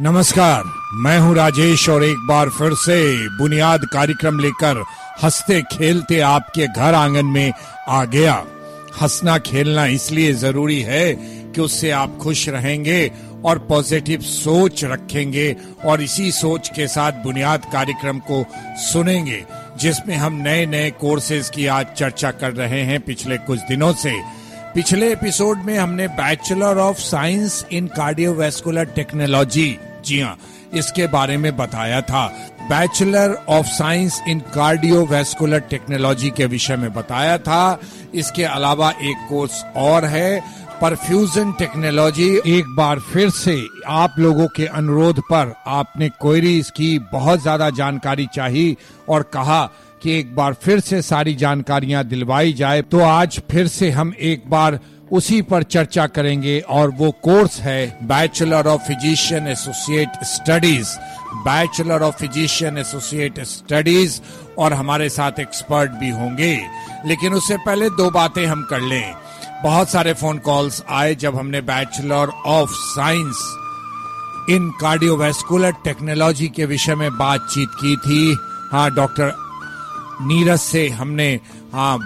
नमस्कार, मैं हूं राजेश और एक बार फिर से बुनियाद कार्यक्रम लेकर हंसते खेलते आपके घर आंगन में आ गया। हंसना खेलना इसलिए जरूरी है कि उससे आप खुश रहेंगे और पॉजिटिव सोच रखेंगे और इसी सोच के साथ बुनियाद कार्यक्रम को सुनेंगे, जिसमें हम नए नए कोर्सेज की आज चर्चा कर रहे हैं पिछले कुछ दिनों से। पिछले एपिसोड में हमने bachelor of science in cardiovascular technology, जी हाँ, इसके बारे में बताया था। Bachelor of science in cardiovascular technology के विषय में बताया था। इसके अलावा एक कोर्स और है, परफ्यूजन टेक्नोलॉजी। एक बार फिर से आप लोगों के अनुरोध पर आपने क्वेरीज की, बहुत ज्यादा जानकारी चाहिए और कहा कि एक बार फिर से सारी जानकारियां दिलवाई जाए, तो आज फिर से हम एक बार उसी पर चर्चा करेंगे और वो कोर्स है bachelor of physician associate studies. Bachelor of physician associate studies, और हमारे साथ एक्सपर्ट भी होंगे। लेकिन उससे पहले दो बातें हम कर लें। बहुत सारे फोन कॉल्स आए जब हमने bachelor of science in cardiovascular technology के विषय में बातचीत की थी। हाँ, डॉक्टर नीरज से हमने